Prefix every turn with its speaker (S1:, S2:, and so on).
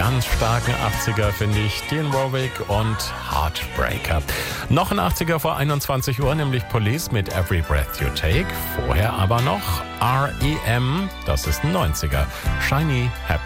S1: ganz starken 80er, finde ich. Dionne Warwick und Heartbreaker. Noch ein 80er vor 21 Uhr, nämlich Police mit Every Breath You Take. Vorher aber noch R.E.M., das ist ein 90er. Shiny Happy